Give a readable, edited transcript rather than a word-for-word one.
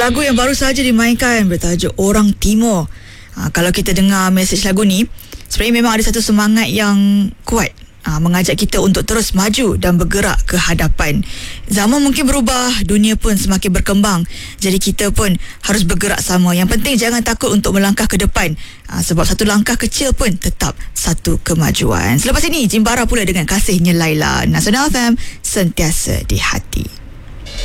Lagu yang baru saja dimainkan bertajuk Orang Timur. Kalau kita dengar mesej lagu ni, sebenarnya memang ada satu semangat yang kuat mengajak kita untuk terus maju dan bergerak ke hadapan. Zaman mungkin berubah, dunia pun semakin berkembang. Jadi kita pun harus bergerak sama. Yang penting jangan takut untuk melangkah ke depan. Sebab satu langkah kecil pun tetap satu kemajuan. Selepas ini, Jimbara pula dengan Kasihnya Laila. Nasional FM, sentiasa di hati.